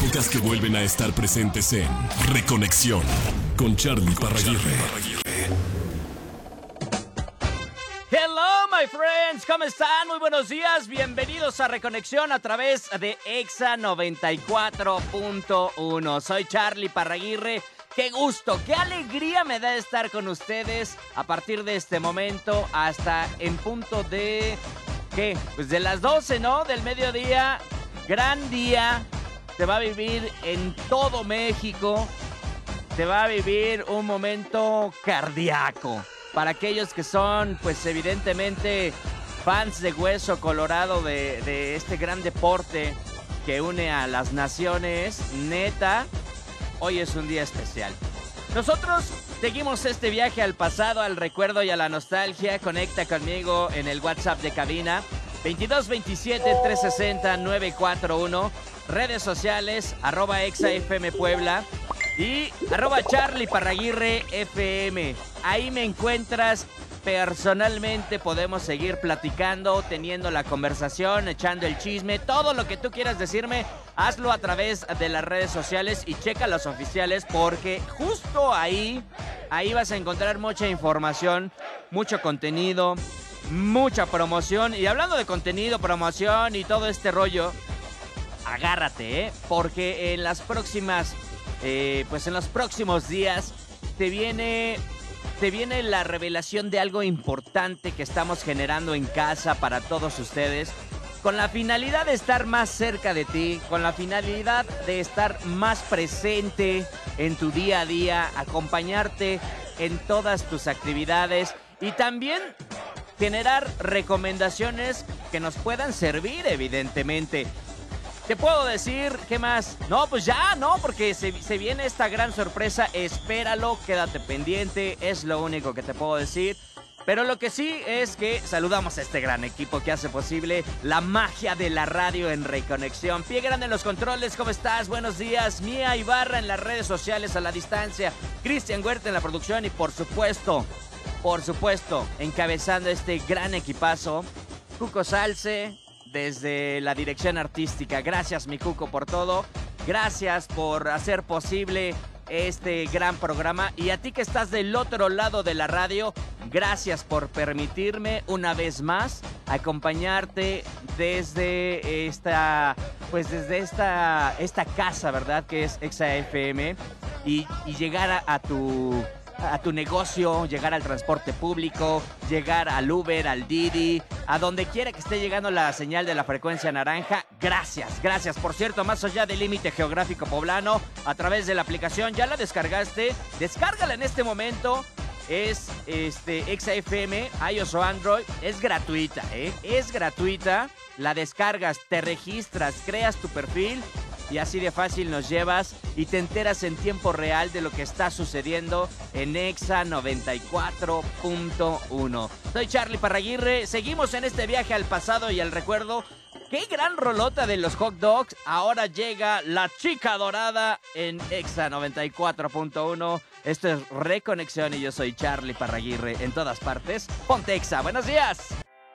Épocas que vuelven a estar presentes en Reconexión con Charlie Parraguirre. Hello, my friends, ¿cómo están? Muy buenos días, bienvenidos a Reconexión a través de Exa 94.1. Soy Charlie Parraguirre. Qué gusto, qué alegría me da estar con ustedes a partir de este momento hasta en punto de... ¿qué? Pues de las 12, ¿no? Del mediodía. Gran día. Se va a vivir en todo México. Se va a vivir un momento cardíaco. Para aquellos que son, pues evidentemente, fans de Hueso Colorado de este gran deporte que une a las naciones, neta, hoy es un día especial. Nosotros seguimos este viaje al pasado, al recuerdo y a la nostalgia. Conecta conmigo en el WhatsApp de cabina 2227-360-941. Redes sociales, @ExaFM Puebla y @Charlie Parraguirre FM. Ahí me encuentras personalmente, podemos seguir platicando, teniendo la conversación, echando el chisme, todo lo que tú quieras decirme, hazlo a través de las redes sociales y checa las oficiales porque justo ahí vas a encontrar mucha información, mucho contenido, mucha promoción. Y hablando de contenido, promoción y todo este rollo, agárrate, porque en las próximas, en los próximos días te viene la revelación de algo importante que estamos generando en casa para todos ustedes, con la finalidad de estar más cerca de ti, con la finalidad de estar más presente en tu día a día, acompañarte en todas tus actividades y también generar recomendaciones que nos puedan servir, evidentemente. ¿Te puedo decir qué más? No, pues ya, no, porque se viene esta gran sorpresa. Espéralo, quédate pendiente, es lo único que te puedo decir. Pero lo que sí es que saludamos a este gran equipo que hace posible la magia de la radio en Reconexión. Pie Grande en los controles, ¿cómo estás? Buenos días. Mía Ibarra en las redes sociales a la distancia. Cristian Huerta en la producción y por supuesto, encabezando este gran equipazo, Cuco Salce desde la dirección artística. Gracias, mi Cuco, por todo. Gracias por hacer posible este gran programa. Y a ti que estás del otro lado de la radio, gracias por permitirme una vez más acompañarte desde esta casa, ¿verdad? Que es Exa FM y llegar a tu negocio, llegar al transporte público, llegar al Uber, al Didi, a donde quiera que esté llegando la señal de la frecuencia naranja. Gracias. Por cierto, más allá del límite geográfico poblano, a través de la aplicación, ¿ya la descargaste? Descárgala en este momento. Es Exa FM, iOS o Android. Es gratuita, es gratuita. La descargas, te registras, creas tu perfil y así de fácil nos llevas y te enteras en tiempo real de lo que está sucediendo en Exa 94.1. Soy Charlie Parraguirre, seguimos en este viaje al pasado y al recuerdo. ¡Qué gran rolota de los hot dogs! Ahora llega La Chica Dorada en Exa 94.1. Esto es Reconexión y yo soy Charlie Parraguirre en todas partes. Ponte Exa, buenos días.